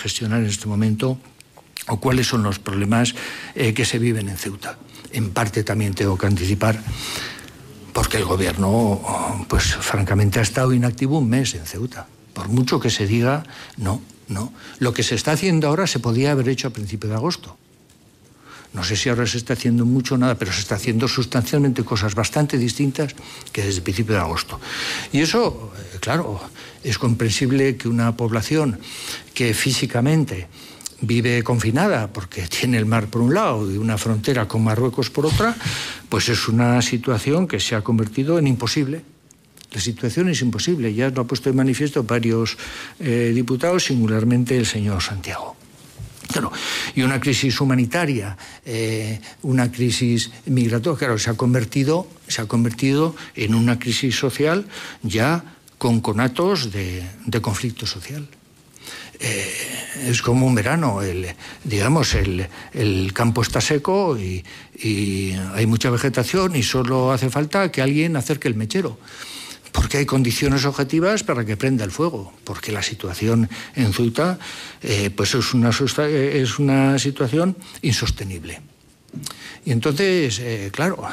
gestionar en este momento o cuáles son los problemas que se viven en Ceuta. En parte también tengo que anticipar, porque el gobierno, pues francamente, ha estado inactivo un mes en Ceuta. Por mucho que se diga, no. Lo que se está haciendo ahora se podía haber hecho a principios de agosto. No sé si ahora se está haciendo mucho o nada, pero se está haciendo sustancialmente cosas bastante distintas que desde el principio de agosto. Y eso, claro, es comprensible que una población que físicamente vive confinada porque tiene el mar por un lado y una frontera con Marruecos por otra, pues es una situación que se ha convertido en imposible. La situación es imposible, ya lo ha puesto de manifiesto varios diputados, singularmente el señor Santiago. Claro, y una crisis humanitaria, una crisis migratoria, claro, se ha convertido en una crisis social ya con conatos de conflicto social. Es como un verano, el campo está seco y hay mucha vegetación y solo hace falta que alguien acerque el mechero, porque hay condiciones objetivas para que prenda el fuego, porque la situación en Ceuta pues es una situación insostenible. Y entonces, claro,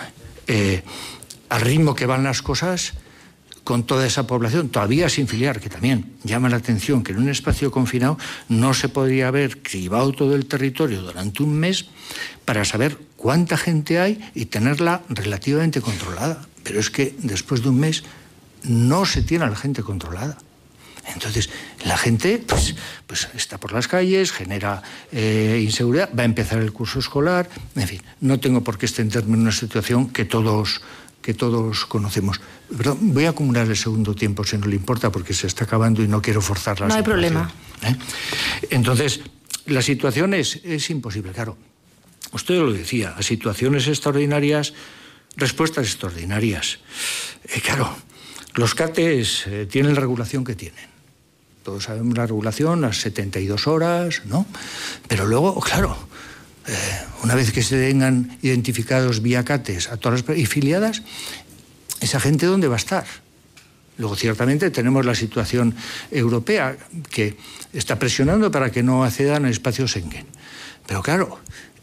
al ritmo que van las cosas, con toda esa población todavía sin filiar, que también llama la atención que en un espacio confinado no se podría haber cribado todo el territorio durante un mes para saber cuánta gente hay y tenerla relativamente controlada. Pero es que después de un mes no se tiene a la gente controlada. Entonces, la gente pues está por las calles, genera inseguridad, va a empezar el curso escolar, en fin, no tengo por qué extenderme en una situación que todos conocemos. Perdón, voy a acumular el segundo tiempo, si no le importa, porque se está acabando y no quiero forzar la situación. No hay problema. Entonces, la situación es imposible, claro. Usted lo decía, a situaciones extraordinarias, respuestas extraordinarias. Claro, los CATES tienen la regulación que tienen. Todos sabemos la regulación, las 72 horas, ¿no? Pero luego, claro, una vez que se tengan identificados vía CATES a todas las filiadas, ¿esa gente dónde va a estar? Luego, ciertamente, tenemos la situación europea que está presionando para que no accedan al espacio Schengen. Pero claro,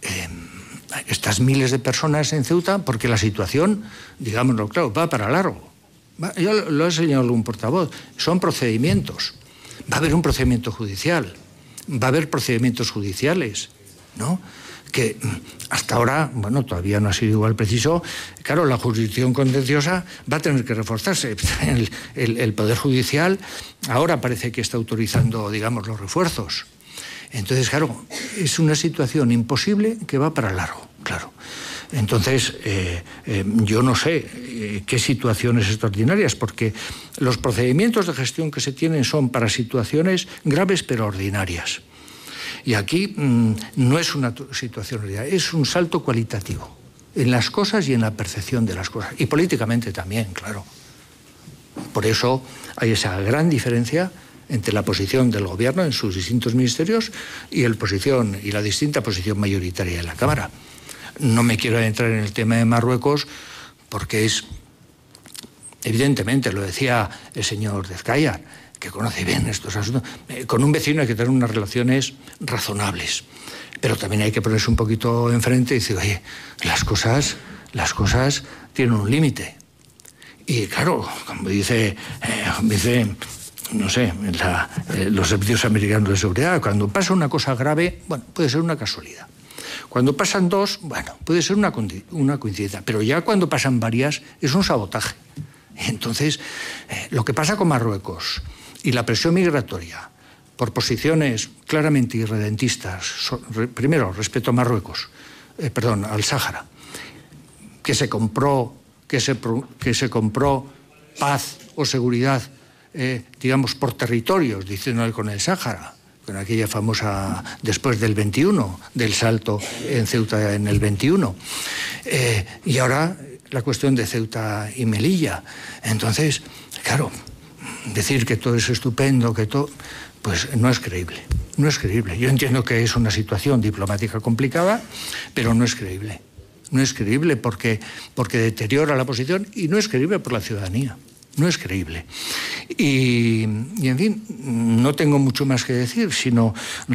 estas miles de personas en Ceuta, porque la situación, digámoslo claro, va para largo. Ya lo ha señalado algún portavoz, son procedimientos. Va a haber un procedimiento judicial, va a haber procedimientos judiciales, ¿no? Que hasta ahora, bueno, todavía no ha sido igual preciso. Claro, la jurisdicción contenciosa va a tener que reforzarse. El Poder Judicial ahora parece que está autorizando, digamos, los refuerzos. Entonces, claro, es una situación imposible que va para largo, claro. Entonces, yo no sé qué situaciones extraordinarias, porque los procedimientos de gestión que se tienen son para situaciones graves pero ordinarias. Y aquí no es una situación ordinaria, es un salto cualitativo en las cosas y en la percepción de las cosas. Y políticamente también, claro. Por eso hay esa gran diferencia entre la posición del Gobierno en sus distintos ministerios y la distinta posición mayoritaria de la Cámara. No me quiero entrar en el tema de Marruecos porque es, evidentemente, lo decía el señor Dezkayar, que conoce bien estos asuntos, con un vecino hay que tener unas relaciones razonables, pero también hay que ponerse un poquito enfrente y decir, oye, las cosas tienen un límite. Y claro, como dice no sé, los servicios americanos de seguridad, cuando pasa una cosa grave, bueno, puede ser una casualidad. Cuando pasan dos, bueno, puede ser una coincidencia, pero ya cuando pasan varias es un sabotaje. Entonces, lo que pasa con Marruecos y la presión migratoria por posiciones claramente irredentistas, primero respecto a Marruecos, al Sáhara, que se compró paz o seguridad, digamos, por territorios, diciéndole con el Sáhara, con aquella famosa, después del 21, del salto en Ceuta en el 21. Y ahora la cuestión de Ceuta y Melilla. Entonces, claro, decir que todo es estupendo, que todo, pues no es creíble. No es creíble. Yo entiendo que es una situación diplomática complicada, pero no es creíble. No es creíble porque deteriora la posición y no es creíble por la ciudadanía. No es creíble. Y en fin, no tengo mucho más que decir, sino